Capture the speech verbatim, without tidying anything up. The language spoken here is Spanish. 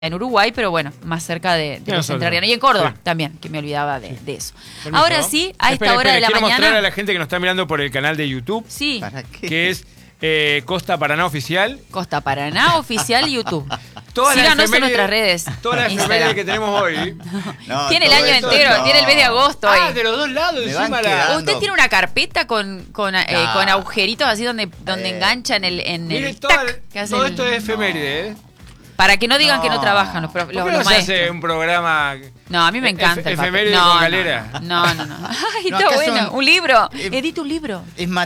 en Uruguay, pero bueno, más cerca de, de los entrerrianos. Y en Córdoba sí. también, que me olvidaba de, sí. de eso. Permiso. Ahora sí, a esta espera, hora espera, de la quiero mañana... mostrar a la gente que nos está mirando por el canal de YouTube. Sí. ¿Para qué? Que es eh, Costa Paraná Oficial. Costa Paraná Oficial YouTube. Todas Síganos en nuestras redes. Todas las efemérides que tenemos hoy. No, tiene el año entero, no. tiene el mes de agosto hoy. Ah, de los dos lados. Encima la... Usted tiene una carpeta con, con, eh, nah. con agujeritos así donde, donde eh. engancha en el, en Mire, el toda, tac, que hace todo el... esto es efeméride, ¿eh? Para que no digan no. que no trabajan los, los, ¿Por qué los no maestros. se hace un programa? No, a mí me encanta. Efeméride no, con Galera. No, no, no. no. Ay, no, está bueno. Son, un libro. Eh, Edita un libro. Es